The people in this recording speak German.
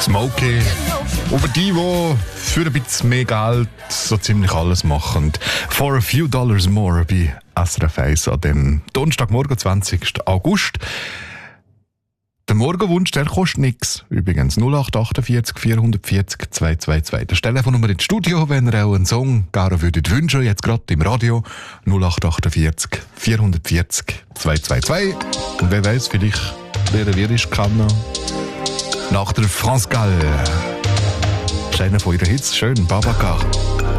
Smokey. Über die für ein bisschen mehr Geld so ziemlich alles machen. For a few dollars more bei SRF 1 an dem Donnerstagmorgen, 20. August. Der Morgenwunsch, der kostet nichts. Übrigens 0848 440 222. Das Telefonnummer ins Studio, wenn ihr auch einen Song gerne würdet wünschen, jetzt gerade im Radio. 0848 440 222. Und wer weiß, vielleicht wer ist, kann noch nach der France Gall. Das ist einer von ihren Hits. Schön, Babacar.